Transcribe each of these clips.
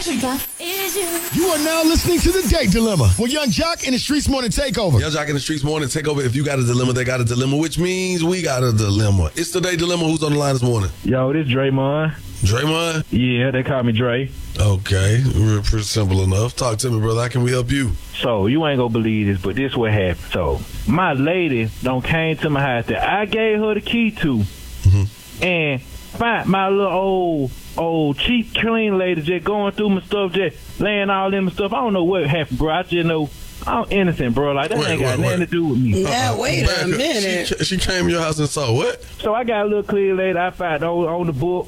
sugar is you. You are now listening to The Date Dilemma with Young Jock and the Streets Morning Takeover. Young Jock and the Streets Morning Takeover. If you got a dilemma, they got a dilemma, which means we got a dilemma. It's The Date Dilemma. Who's on the line this morning? Yo, this Draymond. Draymond? Yeah, they call me Dre. Okay, pretty simple enough. Talk to me, brother. How can we help you? So, you ain't gonna believe this, but this what happened. So, my lady came to my house that I gave her the key to. And my little old cheap clean lady just going through my stuff, just laying all in my stuff. I don't know what happened, bro. I just know I'm innocent, bro. Like, that ain't got nothing to do with me. Yeah, wait a minute. She came to your house and saw what? So I got a little clean lady I found on the book.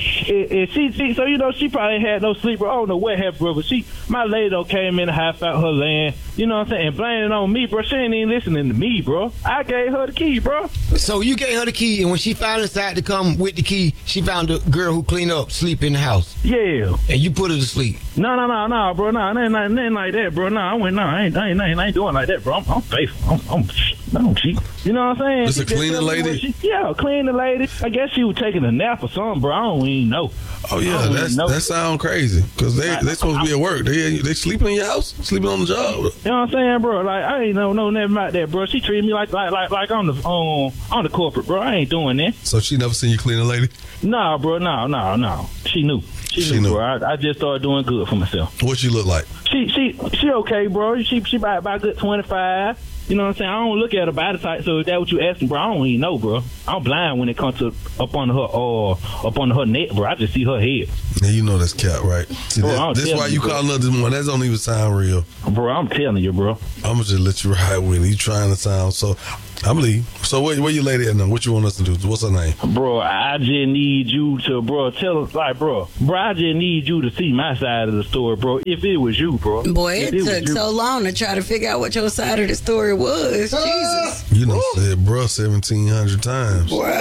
She so you know she probably had no sleep, bro. I don't know what happened, bro. But my lady came in the house, found her land. You know what I'm saying? And blaming it on me, bro. She ain't even listening to me, bro. I gave her the key, bro. So you gave her the key, and when she finally decided to come with the key, she found a girl who cleaned up, sleep in the house. Yeah. And you put her to sleep. No, bro. No, it ain't like that, bro. No, I ain't doing like that, bro. I'm faithful. I'm cheap. You know what I'm saying? This a cleaning lady? Yeah, cleaning lady. I guess she was taking a nap or something, bro. I don't even know. Oh yeah, that sound crazy. Cause they supposed to be at work. They sleeping in your house, sleeping on the job. You know what I'm saying, bro? Like I ain't know nothing about that, bro. She treated me like on the corporate, bro. I ain't doing that. So she never seen you cleaning lady? Nah, bro. No. She knew. She knew, bro. I just started doing good for myself. What she look like? She okay, bro. She about a good 25. You know what I'm saying? I don't look at her body type, so is that what you asking, bro? I don't even know, bro. I'm blind when it comes to up on her neck, bro. I just see her head. Yeah, you know that's cap, right? See, bro, this why you calling her this morning. That don't even sound real. Bro, I'm telling you, bro. I'm going to just let you ride with it. You trying to sound so... I'm leave. So where you lady at now? What you want us to do? What's her name? Bro, I just need you to, bro, tell us, like, bro, I just need you to see my side of the story, bro. If it was you, bro. Boy, it took so long to try to figure out what your side of the story was. Jesus. You done said bro 1,700 times. Wow.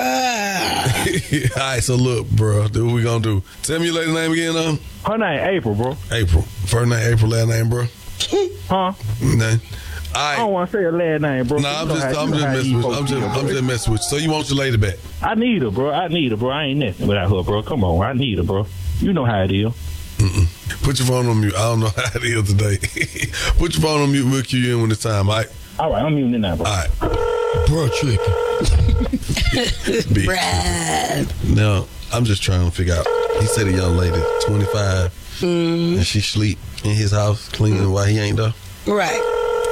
All right, so look, bro, do what we gonna do. Tell me your lady name again, Her name April, bro. April. First name April, last name, bro? Huh? Name. I don't want to say her last name, bro. Nah, I'm just messing with you. So you want your lady back? I need her, bro. I ain't nothing without her, bro. Come on, I need her, bro. You know how it is. Put your phone on mute. I don't know how it is today. Put your phone on mute. We'll cue you in when it's time, all right? All right, I'm muting it now, bro. All right. Bro, tricky. Brad. Now, I'm just trying to figure out. He said a young lady, 25, and she sleep in his house cleaning while he ain't there. Right.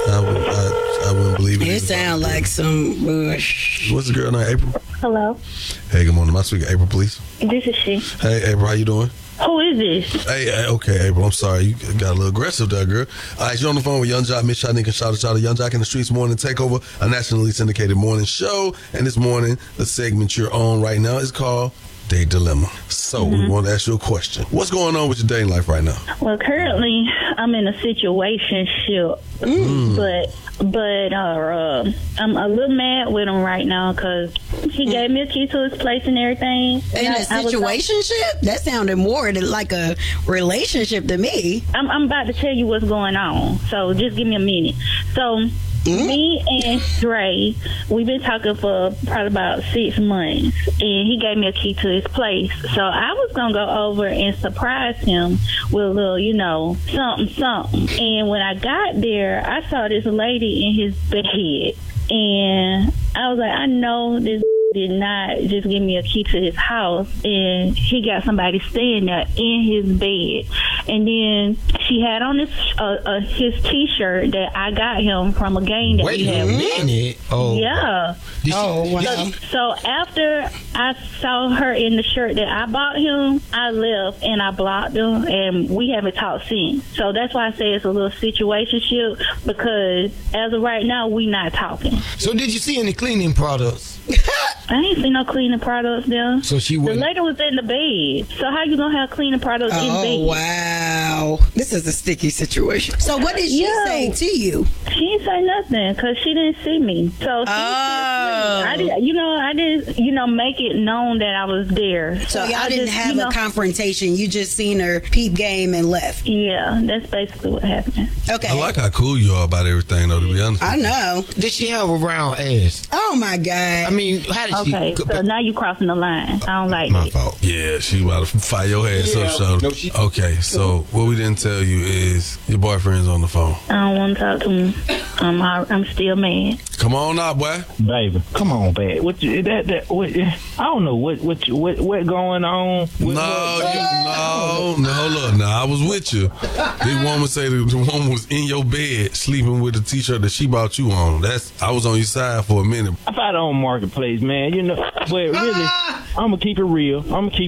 I wouldn't believe it. It sounds like some bush. What's the girl name? April? Hello. Hey, good morning. Am I speaking to April, please? This is she. Hey, April, how you doing? Who is this? Hey, okay, April. I'm sorry. You got a little aggressive there, girl. All right, you're on the phone with Young Jock, Miss Shotnik, and Shout Out. Young Jock in the Streets Morning Takeover, a nationally syndicated morning show. And this morning, the segment you're on right now is called Date Dilemma. So we want to ask you a question. What's going on with your dating life right now? Well, currently I'm in a situationship, but I'm a little mad with him right now because he gave me a key to his place and everything. In a situationship? That sounded more like a relationship to me. I'm about to tell you what's going on, so just give me a minute. So me and Dre, we've been talking for probably about 6 months, and he gave me a key to his place. So I was gonna go over and surprise him with a little, something. And when I got there, I saw this lady in his bed, and I was like, I know this did not just give me a key to his house, and he got somebody staying there in his bed. And then she had on his t-shirt that I got him from a game that Wait we had. a minute. Oh. Yeah. Oh, wow. So after I saw her in the shirt that I bought him, I left and I blocked him, and we haven't talked since. So that's why I say it's a little situationship, because as of right now, we not talking. So did you see any cleaning products? I ain't seen no cleaning products there. So she The wouldn't. lady was in the bed. So how you gonna have cleaning products in bed? Oh, wow. This is a sticky situation. So what did she say to you? She didn't say nothing because she didn't see me. So I didn't make it known that I was there. So y'all didn't have a confrontation. You just seen her peep game and left. Yeah, that's basically what happened. Okay. I like how cool you are about everything, though, to be honest. I know. Did she have a round ass? Oh, my God. I mean, how did Okay, she... so now you crossing the line. I don't like My it. fault. Yeah, she about to fire your ass up, so. Okay, so what we didn't tell you is your boyfriend's on the phone. I don't want to talk to him. I'm still mad. Come on now, boy. Baby, come on, babe. What I don't know what going on. No, hold up. Now I was with you. This woman say the woman was in your bed sleeping with the t-shirt that she bought you on. I was on your side for a minute. I found it on Marketplace, man. You know, but really, I'm gonna keep it real.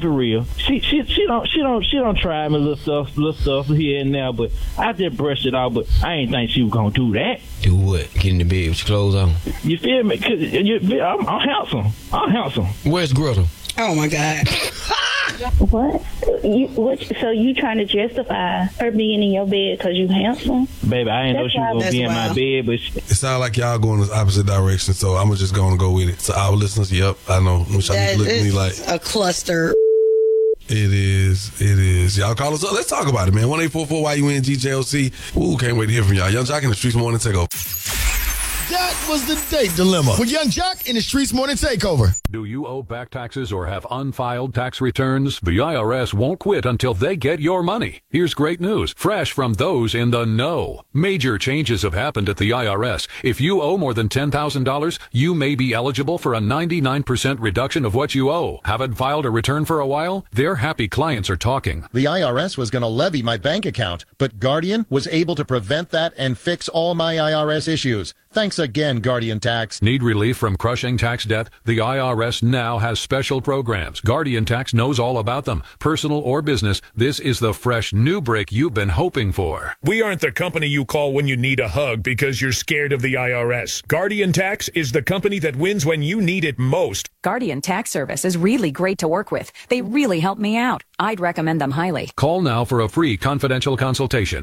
She don't try me little stuff here and there, but I just brushed it off. But I ain't think she was gonna do that. Do what? Get in the bed with your clothes on? You feel me? Cause I'm handsome. I'm handsome. Where's Gretel? Oh, my God. What? So you trying to justify her being in your bed because you handsome? Baby, I ain't know she was gonna be in my bed, but It sounds like y'all going in the opposite direction, so I'm just gonna go with it. So our listeners, yep, I know. Which I look at me like a cluster. It is. Y'all call us up. Let's talk about it, man. 1-844-YUNGJLC. Ooh, can't wait to hear from y'all. Young Jock in the Streets Morning Takeover. That was the date dilemma with Young Jock in the Streets Morning Takeover. Do you owe back taxes or have unfiled tax returns? The IRS won't quit until they get your money. Here's great news, fresh from those in the know. Major changes have happened at the IRS. If you owe more than $10,000, you may be eligible for a 99% reduction of what you owe. Haven't filed a return for a while? Their happy clients are talking. The IRS was going to levy my bank account, but Guardian was able to prevent that and fix all my IRS issues. Thanks again, Guardian Tax. Need relief from crushing tax debt? The IRS now has special programs. Guardian Tax knows all about them. Personal or business, this is the fresh new break you've been hoping for. We aren't the company you call when you need a hug because you're scared of the IRS. Guardian Tax is the company that wins when you need it most. Guardian Tax Service is really great to work with. They really help me out. I'd recommend them highly. Call now for a free confidential consultation.